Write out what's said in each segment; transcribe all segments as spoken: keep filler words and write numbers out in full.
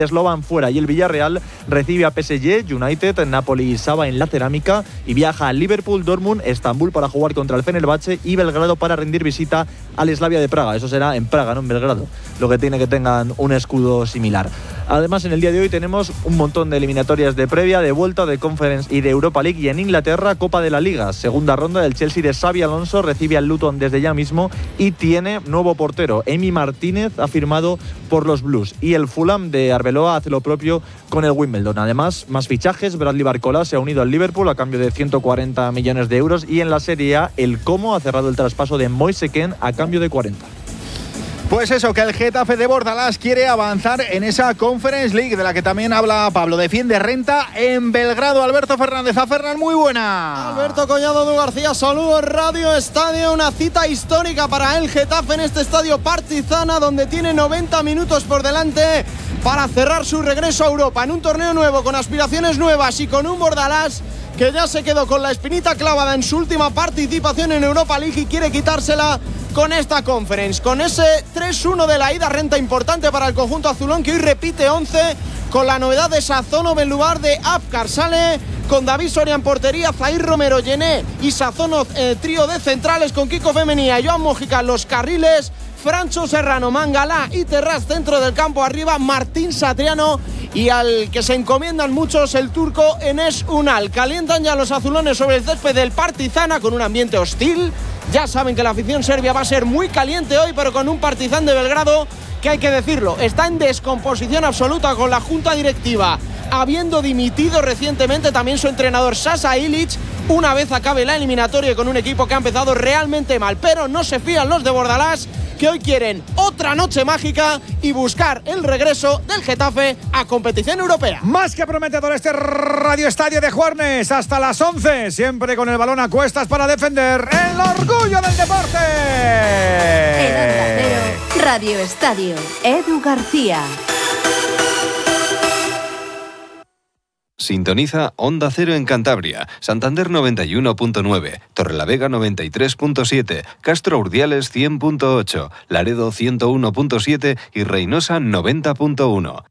Slovan fuera y el Villarreal recibe a P S G, United, Napoli y Saba en la cerámica y viaja a Liverpool, Dortmund, Estambul para jugar contra el Fenerbahce y Belgrado para rendir visita al Slavia de Praga. Eso será en Praga, no en Belgrado, lo que tiene que tengan un escudo similar. Además, en el día de hoy tenemos un montón de eliminatorias de previa, de vuelta, de Conference y de Europa League. Y en Inglaterra, Copa de la Liga, segunda ronda del Chelsea de Xabi Alonso, recibe al Luton desde ya mismo y tiene nuevo portero. Emi Martínez ha firmado por los Blues y el Fulham de Arbeloa hace lo propio con el Wimbledon. Además, más fichajes, Bradley Barcola se ha unido al Liverpool a cambio de ciento cuarenta millones de euros y en la Serie A, el Como ha cerrado el traspaso de Moise Kean a cambio de cuarenta. Pues eso, que el Getafe de Bordalás quiere avanzar en esa Conference League de la que también habla Pablo. Defiende renta en Belgrado. Alberto Fernández. A Fernández, muy buena. Alberto Collado, Edu García, saludos. Radio Estadio, una cita histórica para el Getafe en este estadio Partizana, donde tiene noventa minutos por delante para cerrar su regreso a Europa en un torneo nuevo, con aspiraciones nuevas y con un Bordalás que ya se quedó con la espinita clavada en su última participación en Europa League y quiere quitársela con esta Conference, con ese tres uno de la ida, renta importante para el conjunto azulón, que hoy repite once con la novedad de Sazono en lugar de Apcar. Sale con David Soria en portería, Zair Romero, Yené y Sazono, eh, trío de centrales con Kiko Femenía y Joan Mojica en los carriles, Francho Serrano, Mangalá y Terraz centro del campo, arriba Martín Satriano y al que se encomiendan muchos, el turco Enes Unal. Calientan ya los azulones sobre el césped del Partizana con un ambiente hostil. Ya saben que la afición serbia va a ser muy caliente hoy, pero con un Partizan de Belgrado que, hay que decirlo, está en descomposición absoluta, con la junta directiva habiendo dimitido recientemente también su entrenador Sasa Ilic, una vez acabe la eliminatoria, con un equipo que ha empezado realmente mal. Pero no se fían los de Bordalás, que hoy quieren otra noche mágica y buscar el regreso del Getafe a competición europea. Más que prometedor este Radio Estadio de Juernes, hasta las once, siempre con el balón a cuestas para defender el orgullo del deporte. En Onda Cero, Radio Estadio, Edu García. Sintoniza Onda Cero en Cantabria, Santander noventa y uno punto nueve, Torrelavega noventa y tres punto siete, Castro Urdiales cien punto ocho, Laredo ciento uno punto siete y Reynosa noventa punto uno.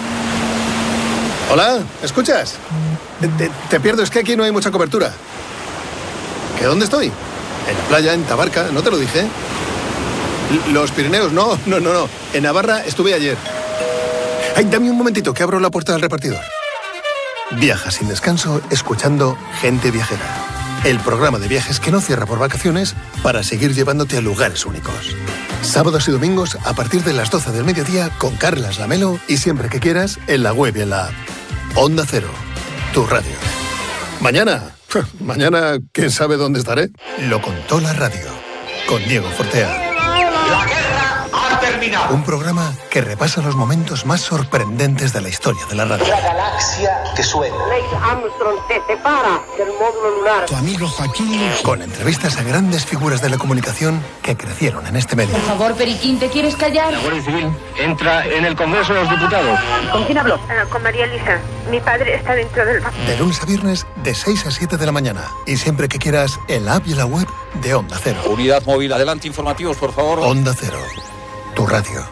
Hola, ¿escuchas? Te, te pierdo, es que aquí no hay mucha cobertura. ¿Que dónde estoy? En la playa, en Tabarca, ¿no te lo dije? Los Pirineos, no, no, no, no. En Navarra estuve ayer. Ay, dame un momentito, que abro la puerta del repartidor. Viaja sin descanso escuchando Gente Viajera, el programa de viajes que no cierra por vacaciones para seguir llevándote a lugares únicos. Sábados y domingos a partir de las doce del mediodía con Carlas Lamelo y siempre que quieras en la web y en la app. Onda Cero, tu radio. Mañana, mañana, ¿quién sabe dónde estaré? Lo contó la radio, con Diego Fortea. La guerra ha terminado. Un programa que repasa los momentos más sorprendentes de la historia de la radio. La galaxia que suena. Neil Armstrong se separa del módulo lunar. Tu amigo Joaquín. Con entrevistas a grandes figuras de la comunicación que crecieron en este medio. Por favor, Periquín, ¿te quieres callar? La Guardia Civil entra en el Congreso de los Diputados. ¿Con quién habló? Uh, con María Elisa. Mi padre está dentro del... De lunes a viernes, de seis a siete de la mañana. Y siempre que quieras, en la app y en la web de Onda Cero. Unidad móvil, adelante, informativos, por favor. Onda Cero, tu radio.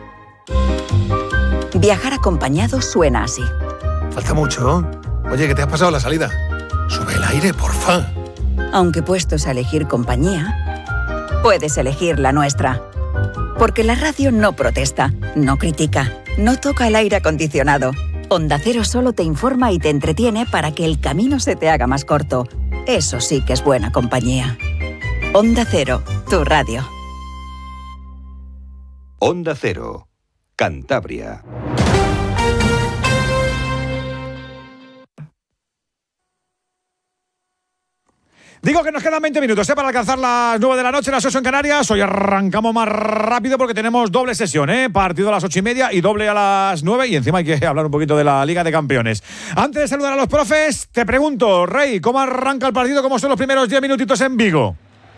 Viajar acompañado suena así. Falta mucho. Oye, ¿qué te ha pasado la salida? Sube el aire, porfa. Aunque puestos a elegir compañía, puedes elegir la nuestra. Porque la radio no protesta, no critica, no toca el aire acondicionado. Onda Cero solo te informa y te entretiene para que el camino se te haga más corto. Eso sí que es buena compañía. Onda Cero, tu radio. Onda Cero, Cantabria. Digo que nos quedan veinte minutos ¿eh? para alcanzar las nueve de la noche, las ocho en Canarias. Hoy arrancamos más rápido porque tenemos doble sesión, ¿eh? Partido a las ocho y media y doble a las nueve. Y encima hay que hablar un poquito de la Liga de Campeones. Antes de saludar a los profes, te pregunto, Rey, ¿cómo arranca el partido? ¿Cómo son los primeros diez minutitos en Vigo?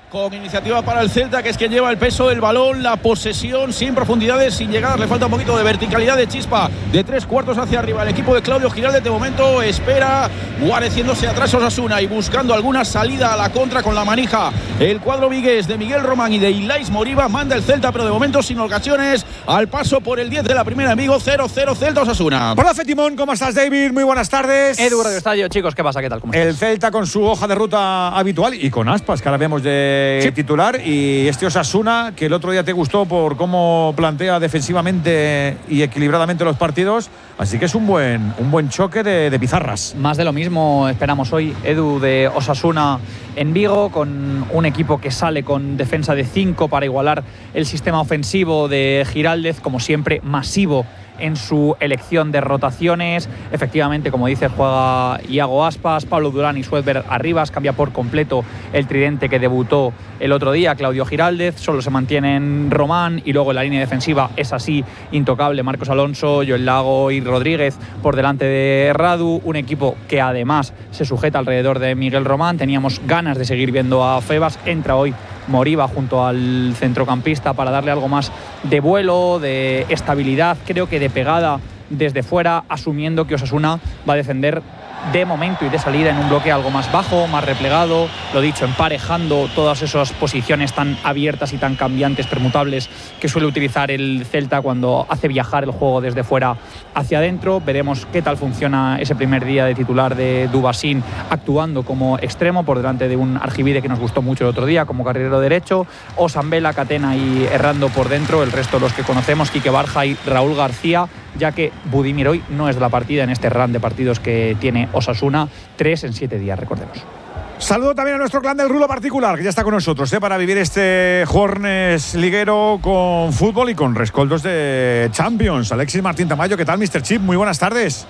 con iniciativa para el Celta, que es quien lleva el peso del balón, la posesión sin profundidades, sin llegadas, le falta un poquito de verticalidad, de chispa, de tres cuartos hacia arriba. El equipo de Claudio Giraldez de momento espera, guareciéndose atrás Osasuna y buscando alguna salida a la contra con la manija. El cuadro vigués de Miguel Román y de Ilais Moriba, manda el Celta, pero de momento sin ocasiones, al paso por el diez de la primera, amigo. Cero cero Celta Osasuna. Hola Fetimón, ¿cómo estás, David? Muy buenas tardes. Edu, Radio Estadio, chicos, ¿qué pasa? ¿Qué tal? ¿Cómo estás? El Celta con su hoja de ruta habitual y con Aspas, que ahora vemos de sí. titular, y este Osasuna, que el otro día te gustó por cómo plantea defensivamente y equilibradamente los partidos, así que es un buen, un buen choque de, de pizarras. Más de lo mismo esperamos hoy, Edu, de Osasuna en Vigo, con un equipo que sale con defensa de cinco para igualar el sistema ofensivo de Giraldez, como siempre, masivo en su elección de rotaciones. Efectivamente, como dices, juega Iago Aspas, Pablo Durán y Suedberg Arribas. Cambia por completo el tridente que debutó el otro día, Claudio Giraldez. Solo se mantienen Román, y luego en la línea defensiva es así intocable Marcos Alonso, Joel Lago y Rodríguez por delante de Radu. Un equipo que además se sujeta alrededor de Miguel Román. Teníamos ganas de seguir viendo a Febas. Entra hoy Moriba junto al centrocampista para darle algo más de vuelo, de estabilidad, creo que de pegada desde fuera, asumiendo que Osasuna va a defender de momento y de salida en un bloque algo más bajo, más replegado, lo dicho, emparejando todas esas posiciones tan abiertas y tan cambiantes, permutables, que suele utilizar el Celta cuando hace viajar el juego desde fuera hacia adentro. Veremos qué tal funciona ese primer día de titular de Dubasín, actuando como extremo por delante de un Argibide que nos gustó mucho el otro día como carrilero derecho, Osambela, Catena y Errando por dentro, el resto los que conocemos, Quique Barja y Raúl García, ya que Budimir hoy no es de la partida en este run de partidos que tiene Osasuna, tres en siete días, recordemos. Saludo también a nuestro clan del Rulo particular, que ya está con nosotros, ¿eh? para vivir este jueves liguero con fútbol y con rescoldos de Champions. Alexis Martín Tamayo, ¿qué tal, mister Chip? Muy buenas tardes.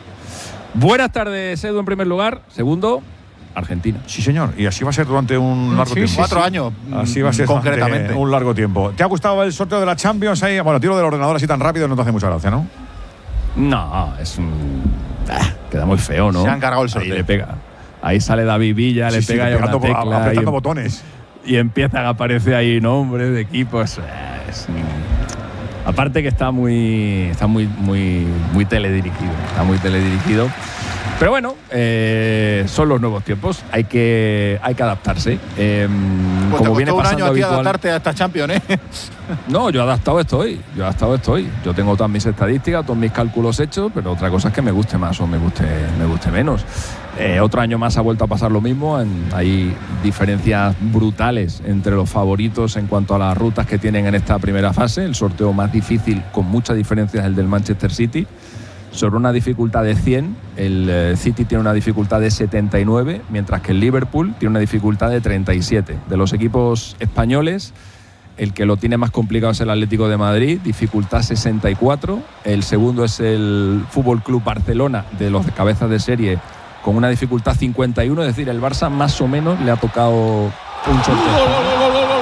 Buenas tardes, Edu, en primer lugar. Segundo, Argentina. Sí, señor, y así va a ser durante un largo sí, tiempo. sí, Cuatro sí. años. Así va a ser concretamente un largo tiempo. ¿Te ha gustado el sorteo de la Champions ahí? Bueno, tiro del ordenador así tan rápido no te hace mucha gracia, ¿no? No, es un... Ah, queda muy feo, ¿no? Se han cargado el sorteo. Ahí le pega. Ahí sale David Villa, sí, le pega sí, ahí una tecla. Apretando y, botones. Y empiezan a aparecer ahí nombres de equipos. Es, aparte que está muy, está muy, muy, muy teledirigido. Está muy teledirigido. Pero bueno, eh, son los nuevos tiempos. Hay que, hay que adaptarse. Eh, pues como te viene costó un pasando año a ti habitual, adaptarte a esta Champions, ¿eh? No, yo adaptado estoy. Yo adaptado estoy. Yo tengo todas mis estadísticas, todos mis cálculos hechos, pero otra cosa es que me guste más o me guste, me guste menos. Eh, otro año más ha vuelto a pasar lo mismo. En, hay diferencias brutales entre los favoritos en cuanto a las rutas que tienen en esta primera fase. El sorteo más difícil, con mucha diferencia, es el del Manchester City. Sobre una dificultad de cien, el eh, City tiene una dificultad de setenta y nueve, mientras que el Liverpool tiene una dificultad de treinta y siete. De los equipos españoles, el que lo tiene más complicado es el Atlético de Madrid, dificultad sesenta y cuatro. El segundo es el Fútbol Club Barcelona, de los cabezas de serie, con una dificultad cincuenta y uno. Es decir, el Barça más o menos le ha tocado un sorteo.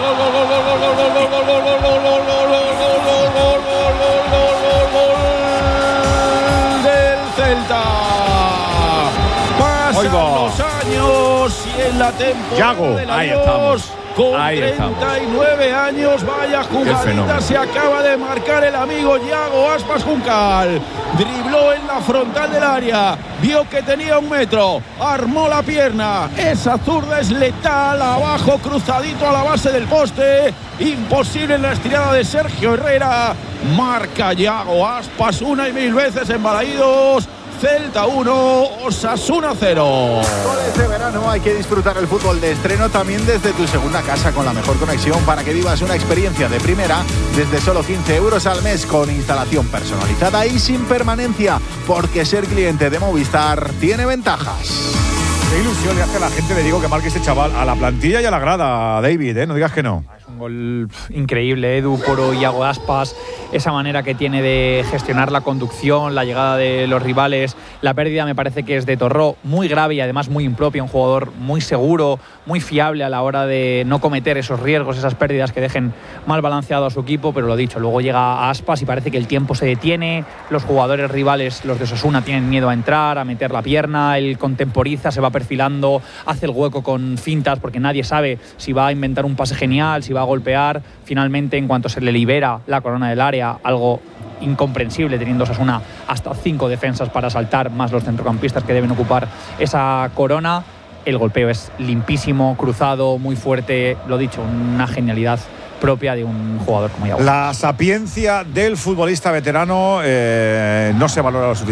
Pasan los años y en la temporada Yago, del ahí adiós, estamos. con Ahí treinta y nueve estamos. años, vaya jugadita se acaba de marcar el amigo Yago Aspas Juncal. Dribló en la frontal del área, vio que tenía un metro, armó la pierna, esa zurda es letal, abajo cruzadito a la base del poste, imposible en la estirada de Sergio Herrera. Marca Yago Aspas una y mil veces en Balaídos. Celta uno, Osasuna cero. Con este verano hay que disfrutar el fútbol de estreno también desde tu segunda casa, con la mejor conexión para que vivas una experiencia de primera desde solo quince euros al mes, con instalación personalizada y sin permanencia, porque ser cliente de Movistar tiene ventajas. Qué ilusión le hace a la gente, le digo, que marque este chaval a la plantilla y a la grada, David, ¿eh? No digas que no. Es un gol increíble, Edu, por Iago Aspas. esa manera que tiene de gestionar la conducción, la llegada de los rivales. La pérdida me parece que es de Torró, muy grave y además muy impropia, un jugador muy seguro, muy fiable a la hora de no cometer esos riesgos, esas pérdidas que dejen mal balanceado a su equipo, pero lo dicho, luego llega a Aspas y parece que el tiempo se detiene, los jugadores rivales, los de Osasuna, tienen miedo a entrar, a meter la pierna, él contemporiza, se va perfilando, hace el hueco con fintas porque nadie sabe si va a inventar un pase genial, si va a golpear. Finalmente, en cuanto se le libera la corona del área, algo incomprensible teniendo Osasuna hasta cinco defensas para saltar, más los centrocampistas que deben ocupar esa corona, el golpeo es limpísimo, cruzado, muy fuerte, lo dicho, una genialidad propia de un jugador como Iago. La sapiencia del futbolista veterano eh, no se valora lo suficiente.